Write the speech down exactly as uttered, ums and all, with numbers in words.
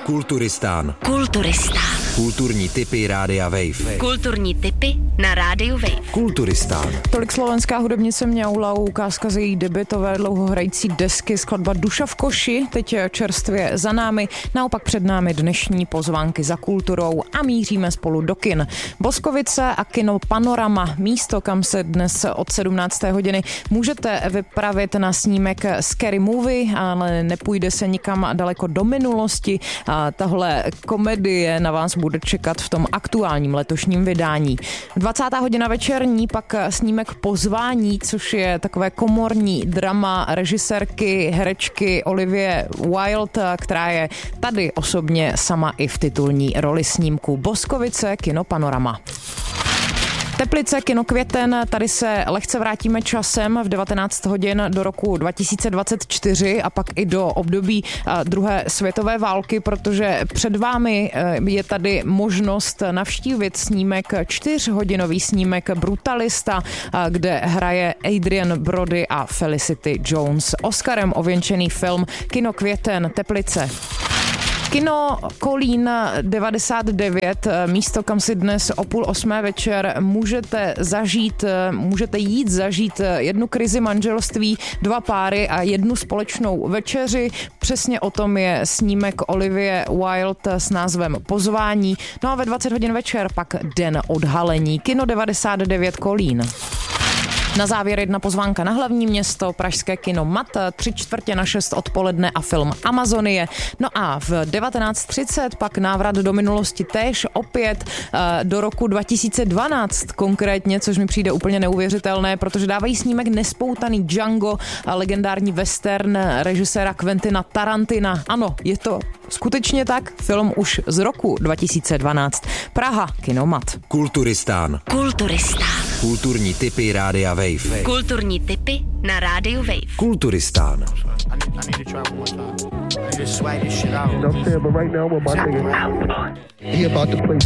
Kulturistán. Kulturistán. Kulturní tipy Rádia Wave. Kulturní tipy na Rádiu Wave. Kulturistán. Tolik slovenská hudebnice Mňaula, ukázka z její debutové dlouhohrající desky, skladba Duša v koši, teď čerstvě za námi, naopak před námi dnešní pozvánky za kulturou a míříme spolu do kin. Boskovice a kino Panorama, místo, kam se dnes od sedmnácté hodiny můžete vypravit na snímek Scary Movie, ale nepůjde se nikam daleko do minulosti. A tahle komedie na vás bude čekat v tom aktuálním letošním vydání. dvacátá hodina večerní pak snímek Pozvání, což je takové komorní drama režisérky, herečky Olivie Wilde, která je tady osobně sama i v titulní roli snímku. Boskovice, kino Panorama. Teplice, kino Květen, tady se lehce vrátíme časem v devatenáct hodin do roku dva tisíce dvacet čtyři a pak i do období druhé světové války, protože před vámi je tady možnost navštívit snímek, čtyřhodinový snímek Brutalista, kde hraje Adrian Brody a Felicity Jones. Oscarem ověnčený film Kino Květen, Teplice. Kino Kolín devadesát devět, místo, kam si dnes o půl osmé večer můžete zažít, můžete jít zažít jednu krizi manželství, dva páry a jednu společnou večeři. Přesně o tom je snímek Olivie Wilde s názvem Pozvání. No a ve dvacet hodin večer pak Den odhalení. Kino devadesát devět Kolín. Na závěr jedna pozvánka na hlavní město, pražské kino Mat, tři čtvrtě na šest odpoledne a film Amazonie. No a v devatenáct třicet pak návrat do minulosti též opět do roku dva tisíce dvanáct konkrétně, což mi přijde úplně neuvěřitelné, protože dávají snímek Nespoutaný Django, legendární western režiséra Quentina Tarantina. Ano, je to skutečně tak, film už z roku dva tisíce dvanáct. Praha, kino Mat. Kulturistán. Kulturistán. Kulturní tipy Rádia Wave. Kulturní tipy na Rádiu Wave. Kulturistán. He about to play